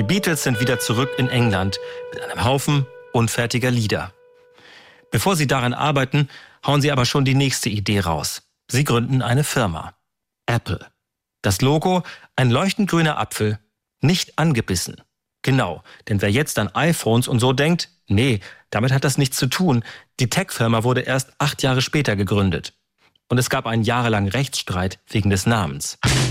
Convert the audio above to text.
Die Beatles sind wieder zurück in England mit einem Haufen unfertiger Lieder. Bevor sie daran arbeiten, hauen sie aber schon die nächste Idee raus. Sie gründen eine Firma. Apple. Das Logo, ein leuchtend grüner Apfel, nicht angebissen. Genau, denn wer jetzt an iPhones und so denkt, nee, damit hat das nichts zu tun. Die Tech-Firma wurde erst 8 Jahre später gegründet. Und es gab einen jahrelangen Rechtsstreit wegen des Namens.